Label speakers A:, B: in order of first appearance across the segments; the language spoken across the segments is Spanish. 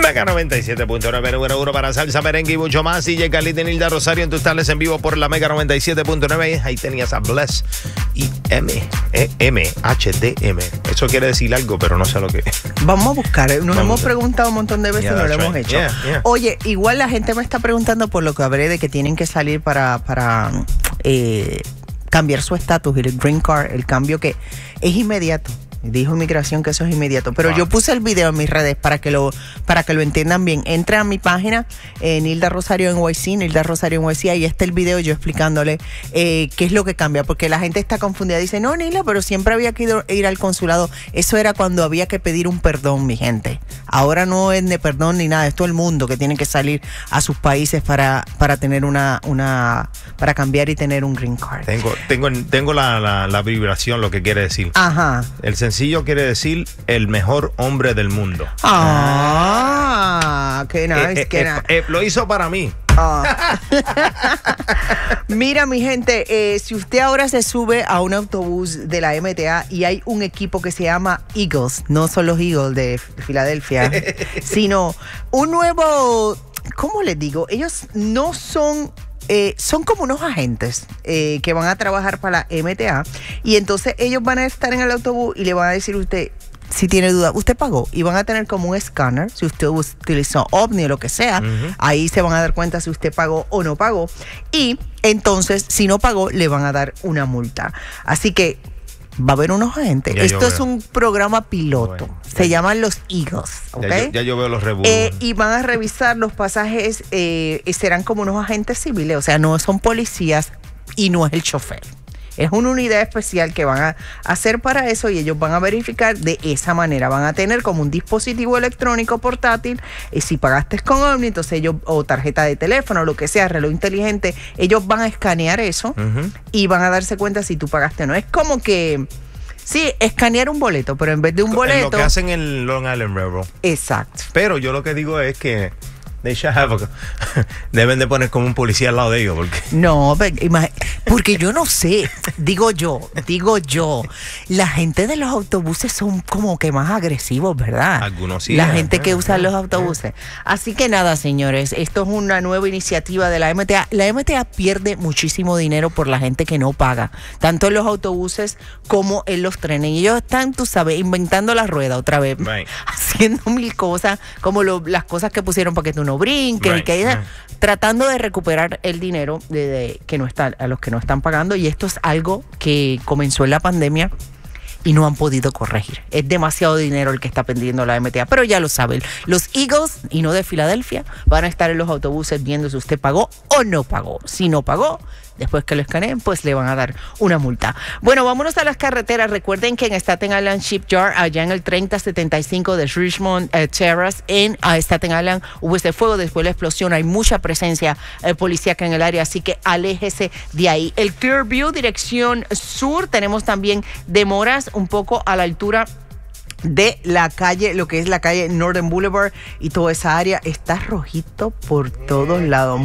A: Mega 97.9, número 1 para salsa, merengue y mucho más. DJ Carlito y Nilda Rosario en tus tardes en vivo por la Mega 97.9. Ahí tenías a Bless y MHDM. Eso quiere decir algo, pero no sé lo que es.
B: Vamos a buscar. Nos hemos preguntado un montón de veces y no lo hemos hecho. Oye, igual la gente me está preguntando por lo que hablé de que tienen que salir para cambiar su estatus y el green card, el cambio que es inmediato. Dijo Inmigración que eso es inmediato. Pero yo puse el video en mis redes para que lo entiendan bien. Entra a mi página, Nilda Rosario NYC, Nilda Rosario NYC. Ahí está el video yo explicándole qué es lo que cambia. Porque la gente está confundida. Dice, no, Nilda, pero siempre había que ir al consulado. Eso era cuando había que pedir un perdón, mi gente. Ahora no es de perdón ni nada. Es todo el mundo que tiene que salir a sus países para tener para cambiar y tener un green card.
A: Tengo la vibración, lo que quiere decir.
B: Ajá.
A: El sencillo quiere decir el mejor hombre del mundo.
B: Qué nice,
A: lo hizo para mí.
B: Mira, mi gente, si usted ahora se sube a un autobús de la MTA y hay un equipo que se llama Eagles, no son los Eagles de Filadelfia, sino un nuevo, ¿cómo les digo? Ellos no son... son como unos agentes que van a trabajar para la MTA y entonces ellos van a estar en el autobús y le van a decir a usted, si tiene duda, usted pagó, y van a tener como un escáner, si usted utilizó OVNI o lo que sea, ahí se van a dar cuenta si usted pagó o no pagó, y entonces si no pagó le van a dar una multa. Así que va a haber unos agentes. Esto es un programa piloto. Se llaman los Eagles. ¿Okay?
A: Ya yo veo los revuelos.
B: Y van a revisar los pasajes. Serán como unos agentes civiles. O sea, no son policías y no es el chofer. Es una unidad especial que van a hacer para eso y ellos van a verificar de esa manera. Van a tener como un dispositivo electrónico portátil. Si pagaste con OVNI, entonces ellos, o tarjeta de teléfono, lo que sea, reloj inteligente, ellos van a escanear eso y van a darse cuenta si tú pagaste o no. Es como que, sí, escanear un boleto, pero en vez de un boleto...
A: Lo que hacen en Long Island Railroad.
B: Exacto.
A: Pero yo lo que digo es que deben de poner como un policía al lado de ellos.
B: No, porque yo no sé, digo yo, la gente de los autobuses son como que más agresivos, ¿verdad?
A: Algunos sí.
B: La gente que usa los autobuses. Así que nada, señores, esto es una nueva iniciativa de la MTA. La MTA pierde muchísimo dinero por la gente que no paga, tanto en los autobuses como en los trenes. Y ellos están, tú sabes, inventando la rueda otra vez, haciendo mil cosas, como las cosas que pusieron para que tú no brinques, tratando de recuperar el dinero que no está, a los que no están pagando, y esto es algo que comenzó en la pandemia y no han podido corregir. Es demasiado dinero el que está perdiendo la MTA, pero ya lo saben, los Eagles, y no de Filadelfia, van a estar en los autobuses viendo si usted pagó o no pagó. Si no pagó, después que lo escaneen, pues le van a dar una multa. Bueno, vámonos a las carreteras. Recuerden que en Staten Island Shipyard, allá en el 3075 de Richmond Terrace, en Staten Island, hubo ese fuego, después la explosión. Hay mucha presencia policíaca en el área, así que aléjese de ahí. El Clearview, dirección sur, tenemos también demoras un poco a la altura de la calle, lo que es la calle Northern Boulevard, y toda esa área está rojito por todos lados.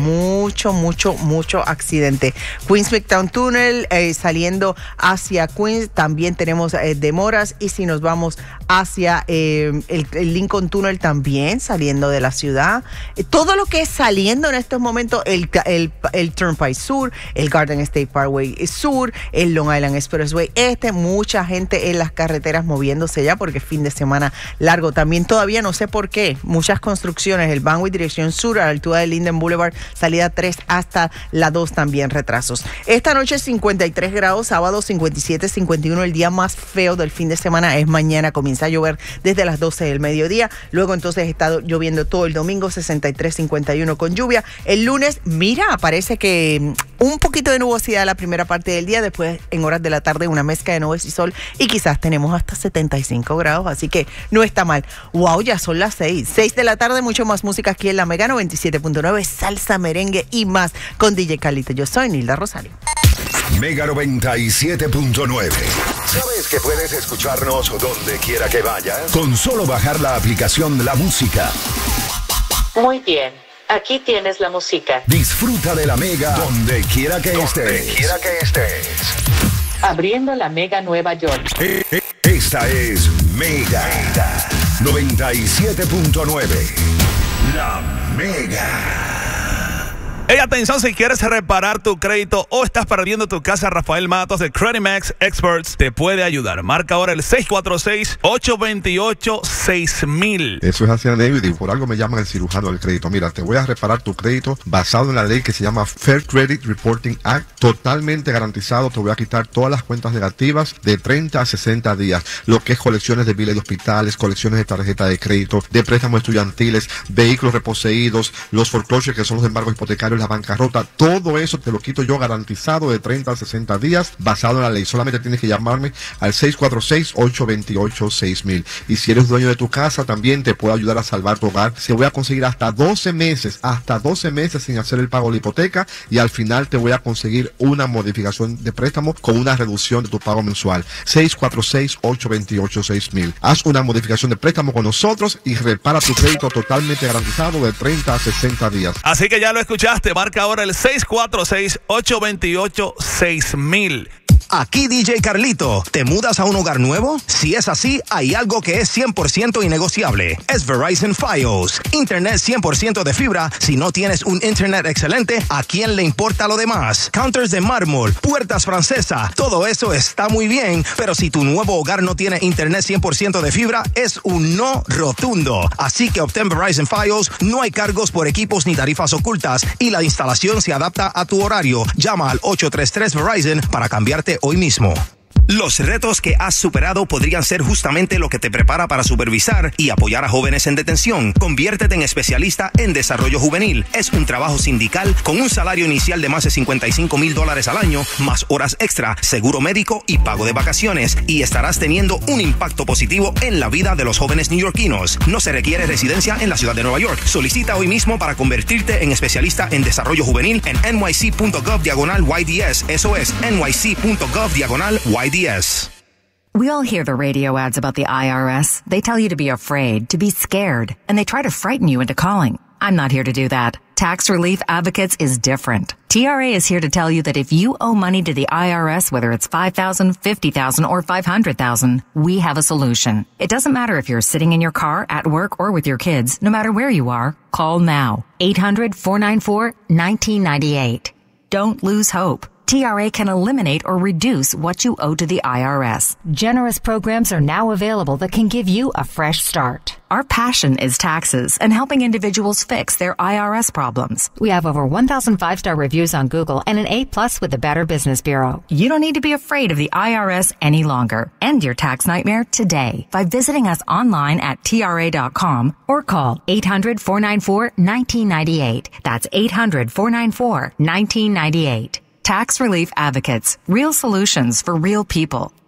B: Mucho accidente. Queens Midtown Tunnel, saliendo hacia Queens, también tenemos demoras, y si nos vamos hacia el Lincoln Tunnel, también saliendo de la ciudad. Todo lo que es saliendo en estos momentos, el Turnpike Sur, el Garden State Parkway Sur, el Long Island Expressway mucha gente en las carreteras moviéndose ya, porque fin de semana largo. También todavía no sé por qué, muchas construcciones, el Banway dirección sur a la altura de Linden Boulevard, salida 3 hasta la 2, también retrasos. Esta noche 53 grados, sábado 57, 51, el día más feo del fin de semana es mañana, comienza a llover desde las 12 del mediodía, luego entonces está lloviendo todo el domingo, 63, 51 con lluvia. El lunes, mira, parece que un poquito de nubosidad la primera parte del día, después en horas de la tarde una mezcla de nubes y sol, y quizás tenemos hasta 75 grados. Así que no está mal. Wow, ya son las 6 de la tarde, mucho más música aquí en la Mega 97.9, salsa, merengue y más con DJ Carlito. Yo soy Nilda Rosario.
C: Mega 97.9. ¿Sabes que puedes escucharnos donde quiera que vayas? Con solo bajar la aplicación La Música.
D: Muy bien, aquí tienes la música.
C: Disfruta de la Mega donde quiera que estés.
D: Abriendo la Mega Nueva York.
C: Esta es Mega. 97.9. La Mega.
E: Hey, atención, si quieres reparar tu crédito o estás perdiendo tu casa, Rafael Matos de Credit Max Experts te puede ayudar. Marca ahora el 646-828-6000.
F: Eso es así, David, y por algo me llaman el cirujano del crédito. Mira, te voy a reparar tu crédito basado en la ley que se llama Fair Credit Reporting Act. Totalmente garantizado, te voy a quitar todas las cuentas negativas de 30 a 60 días. Lo que es colecciones de biles de hospitales, colecciones de tarjeta de crédito, de préstamos estudiantiles, vehículos reposeídos, los foreclosures, que son los embargos hipotecarios, la bancarrota, todo eso te lo quito yo garantizado de 30 a 60 días basado en la ley. Solamente tienes que llamarme al 646-828-6000. Y si eres dueño de tu casa, también te puedo ayudar a salvar tu hogar. Te voy a conseguir hasta 12 meses sin hacer el pago de la hipoteca, y al final te voy a conseguir una modificación de préstamo con una reducción de tu pago mensual. 646-828-6000. Haz una modificación de préstamo con nosotros y repara tu crédito totalmente garantizado de 30 a 60 días.
E: Así que ya lo escuchaste. Marca ahora el 646-828-6000.
G: Aquí DJ Carlito, ¿te mudas a un hogar nuevo? Si es así, hay algo que es 100% innegociable. Es Verizon Fios. Internet 100% de fibra. Si no tienes un internet excelente, ¿a quién le importa lo demás? Counters de mármol, puertas francesa, todo eso está muy bien, pero si tu nuevo hogar no tiene internet 100% de fibra, es un no rotundo. Así que obtén Verizon Fios, no hay cargos por equipos ni tarifas ocultas y la instalación se adapta a tu horario. Llama al 833 Verizon para cambiarte hoy mismo. Los retos que has superado podrían ser justamente lo que te prepara para supervisar y apoyar a jóvenes en detención. Conviértete en especialista en desarrollo juvenil. Es un trabajo sindical con un salario inicial de más de $55,000 al año, más horas extra, seguro médico y pago de vacaciones. Y estarás teniendo un impacto positivo en la vida de los jóvenes neoyorquinos. No se requiere residencia en la ciudad de Nueva York. Solicita hoy mismo para convertirte en especialista en desarrollo juvenil en nyc.gov/YDS. Eso es nyc.gov/YDS.
H: We all hear the radio ads about the IRS. They tell you to be afraid, to be scared, and they try to frighten you into calling. I'm not here to do that. Tax Relief Advocates is different. TRA is here to tell you that if you owe money to the IRS, whether it's $5,000, $50,000, or $500,000, we have a solution. It doesn't matter if you're sitting in your car, at work, or with your kids. No matter where you are, call now. 800-494-1998. Don't lose hope. TRA can eliminate or reduce what you owe to the IRS. Generous programs are now available that can give you a fresh start. Our passion is taxes and helping individuals fix their IRS problems. We have over 1,000 5-star reviews on Google and an A+ with the Better Business Bureau. You don't need to be afraid of the IRS any longer. End your tax nightmare today by visiting us online at TRA.com or call 800-494-1998. That's 800-494-1998. Tax Relief Advocates. Real solutions for real people.